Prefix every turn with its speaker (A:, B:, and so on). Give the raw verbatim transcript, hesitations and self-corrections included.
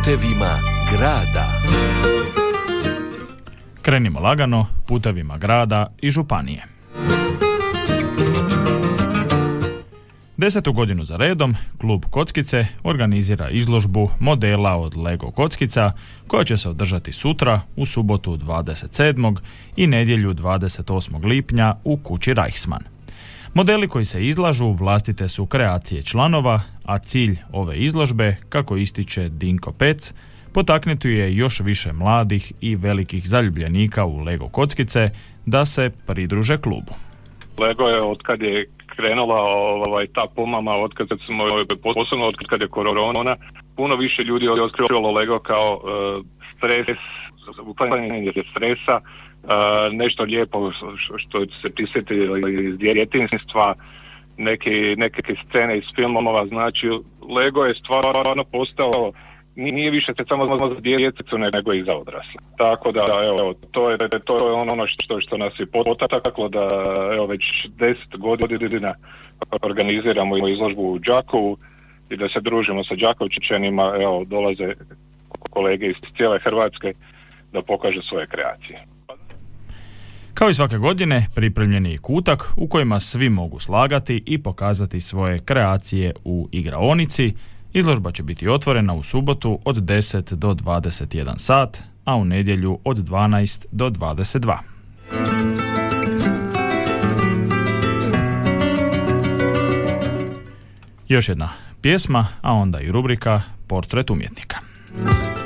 A: Putevima grada.
B: Krenimo lagano putevima grada i županije. Desetu godinu za redom, klub Kockice organizira izložbu modela od Lego kockica koja će se održati sutra u subotu dvadeset sedmog i nedjelju dvadeset osmog lipnja u kući Reichsmann. Modeli koji se izlažu vlastite su kreacije članova, a cilj ove izložbe, kako ističe Dinko Pec, potaknuti je još više mladih i velikih zaljubljenika u Lego kockice da se pridruže klubu.
C: Lego je od kad je krenula ovaj, ta pomama, od kad smo, posebno od kad je korona, puno više ljudi je otkrilo Lego kao uh, stres, uklanjanje stresa, uh, nešto lijepo što se prisjeti iz djetinjstva, neke, neke scene iz filmova. Znači, Lego je stvarno postao, nije više samo za djecu nego i za odrasle. Tako da, evo, to je, to je ono što, što nas je potaklo da, evo, već deset godina organiziramo izložbu u Đakovu i da se družimo sa Đakovčanima. Evo, dolaze kolege iz cijele Hrvatske da pokažu svoje kreacije.
B: Kao i svake godine, pripremljen je kutak u kojima svi mogu slagati i pokazati svoje kreacije u igraonici. Izložba će biti otvorena u subotu od deset do dvadeset jedan sat, a u nedjelju od dvanaest do dvadeset dva. Još jedna pjesma, a onda i rubrika Portret umjetnika.